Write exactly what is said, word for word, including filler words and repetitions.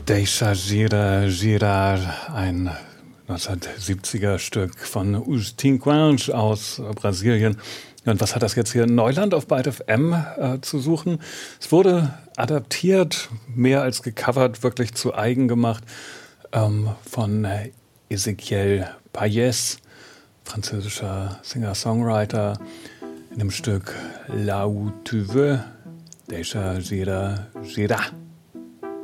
Deixa gira, girar, ein neunzehnhundertsiebziger Stück von Os Tinquins aus Brasilien. Und was hat das jetzt hier in Neuland auf Byte F M äh, zu suchen? Es wurde adaptiert, mehr als gecovert, wirklich zu eigen gemacht, ähm, von Ezequiel Payés, französischer Singer-Songwriter, in dem Stück Là où tu veux, Deixa gira, gira.